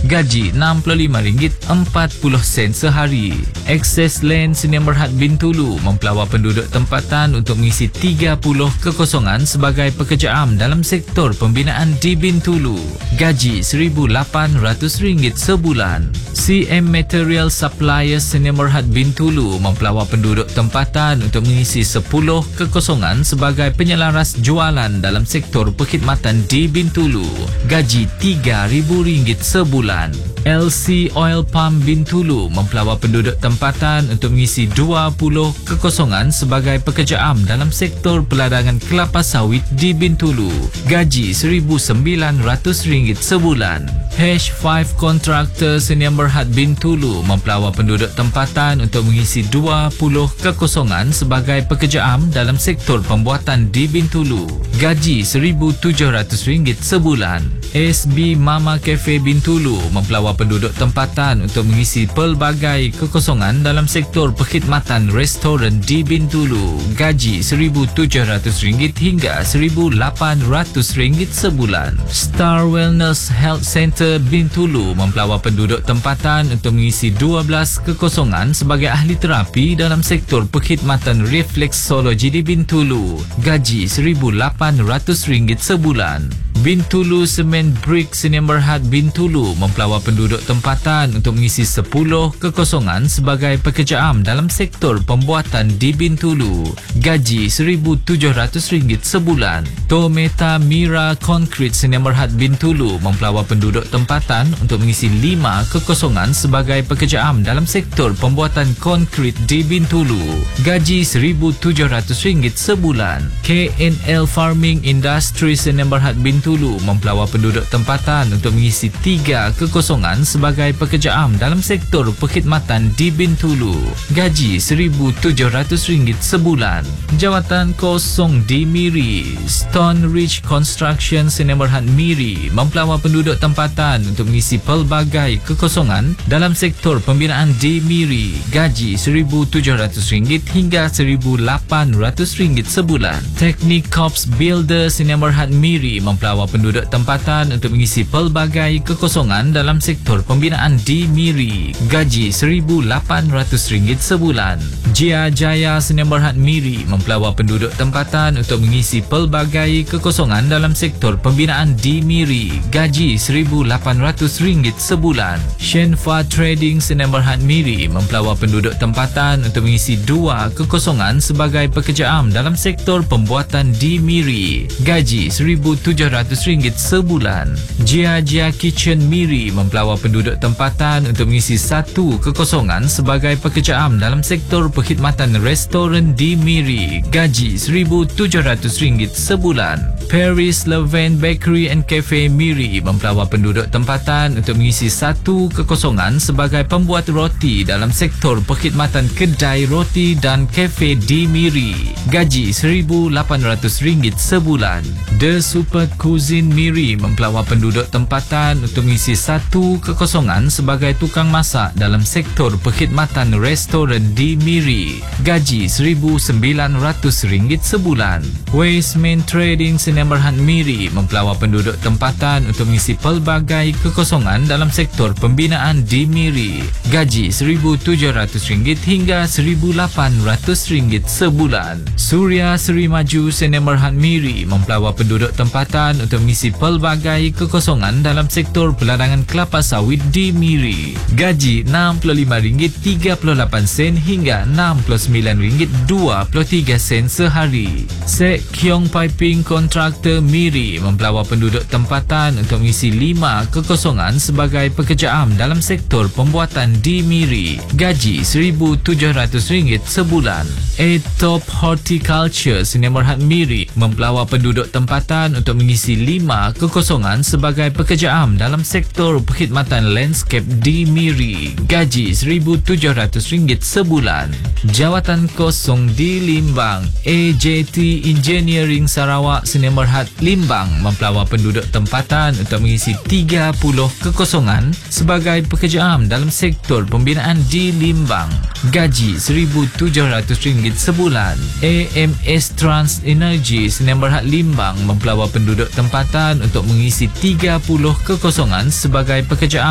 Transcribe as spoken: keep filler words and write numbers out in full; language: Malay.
gaji enam puluh lima ringgit empat puluh sen sehari. Access Land Sdn Bhd Bintulu mempelawar penduduk tempatan untuk mengisi tiga puluh kekosongan sebagai pekerja am dalam sektor pembinaan di Bintulu. Gaji seribu lapan ratus ringgit sebulan. C M Material Suppliers Sdn Bhd Bintulu mempelawar penduduk tempatan untuk mengisi sepuluh kekosongan sebagai penyelaras jualan dalam sektor perkhidmatan di Bintulu. Gaji tiga ribu ringgit sebulan. L C Oil Palm Bintulu mempelawar penduduk tempatan untuk mengisi dua puluh kekosongan sebagai pekerja am dalam sektor peladangan kelapa sawit di Bintulu. Gaji seribu sembilan ratus ringgit sebulan. H lima Contractor Sdn Bhd Bintulu mempelawar penduduk tempatan untuk mengisi dua puluh kekosongan sebagai pekerja am dalam sektor pembuatan di Bintulu. Gaji seribu tujuh ratus ringgit sebulan. S B Mama Cafe Bintulu mempelawar penduduk tempatan untuk mengisi pelbagai kekosongan dalam sektor perkhidmatan restoran di Bintulu. Gaji seribu tujuh ratus ringgit hingga seribu lapan ratus ringgit sebulan. Star Wellness Health Center Bintulu mempelawar penduduk tempatan untuk mengisi dua belas kekosongan sebagai ahli terapi dalam sektor perkhidmatan refleksologi di Bintulu. Gaji seribu lapan ratus ringgit sebulan. Bintulu Cement Brick Sdn Bhd Bintulu mempelawar penduduk tempatan untuk mengisi sepuluh kekosongan sebagai pekerja am dalam sektor pembuatan di Bintulu. Gaji seribu tujuh ratus ringgit sebulan. Tometa Mira Concrete Sdn Bhd Bintulu mempelawar penduduk tempatan untuk mengisi lima kekosongan sebagai pekerja am dalam sektor pembuatan konkrit di Bintulu. Gaji seribu tujuh ratus ringgit sebulan. K N L Farming Industry Sdn Bhd Bintulu mempelawar penduduk tempatan untuk mengisi tiga kekosongan sebagai pekerja am dalam sektor perkhidmatan di Bintulu. Gaji seribu tujuh ratus ringgit sebulan. Jawatan kosong di Miri. Stone Ridge Construction Sdn Bhd Miri mempelawar penduduk tempatan untuk mengisi pelbagai kekosongan dalam sektor pembinaan di Miri. Gaji seribu tujuh ratus ringgit hingga seribu lapan ratus ringgit sebulan. Teknik Corps Builder Sdn Bhd Miri mempelawar penduduk tempatan untuk mengisi pelbagai kekosongan dalam sektor pembinaan di Miri. Gaji seribu lapan ratus ringgit sebulan. Jia Jaya Sdn Bhd Miri mempelawar penduduk tempatan untuk mengisi pelbagai kekosongan dalam sektor pembinaan di Miri. Gaji seribu lapan ratus ringgit sebulan. Shenfa Trading Sdn Bhd Miri mempelawar penduduk tempatan untuk mengisi dua kekosongan sebagai pekerja am dalam sektor pembuatan di Miri. Gaji seribu tujuh ratus ringgit sebulan. Jia Jia Kitchen Miri mempelawar penduduk tempatan untuk mengisi satu kekosongan sebagai pekerja am dalam sektor perkhidmatan restoran di Miri. Gaji seribu tujuh ratus ringgit sebulan. Paris Levain Bakery and Cafe Miri mempelawar penduduk tempatan untuk mengisi satu kekosongan sebagai pembuat roti dalam sektor perkhidmatan kedai roti dan kafe di Miri. Gaji seribu lapan ratus ringgit sebulan. The Super Cuisine Miri mempelawar penduduk tempatan untuk mengisi satu kekosongan sebagai tukang masak dalam sektor perkhidmatan restoran di Miri. Gaji seribu sembilan ratus ringgit sebulan. Wasteman Trading Sdn Bhd Miri mempelawar penduduk tempatan untuk mengisi pelbagai kekosongan dalam sektor pembinaan di Miri. Gaji seribu tujuh ratus ringgit hingga seribu lapan ratus ringgit sebulan. Surya Seri Maju Sdn Bhd Miri mempelawar penduduk tempatan untuk mengisi pelbagai kekosongan dalam sektor peladangan kelapa sawit di Miri. Gaji enam puluh lima ringgit tiga puluh lapan sen hingga enam puluh sembilan ringgit dua puluh tiga sen sehari. Sek Kiong Piping Contractor Miri mempelawar penduduk tempatan untuk mengisi lima kekosongan sebagai pekerja am dalam sektor pembuatan di Miri. Gaji seribu tujuh ratus ringgit sebulan. Etop Horticulture Sdn Bhd Miri mempelawar penduduk tempatan untuk mengisi lima kekosongan sebagai pekerja am dalam sektor perkhidmatan landscape di Miri. Gaji seribu tujuh ratus ringgit sebulan. Jawatan kosong di Limbang. A J T Engineering Sarawak Sdn Bhd Limbang mempelawar penduduk tempatan untuk mengisi tiga puluh kekosongan sebagai pekerja am dalam sektor pembinaan di Limbang. Gaji seribu tujuh ratus ringgit sebulan. A M S Trans Energy Sdn Bhd Limbang mempelawar penduduk tempatan untuk mengisi tiga puluh kekosongan sebagai pekerja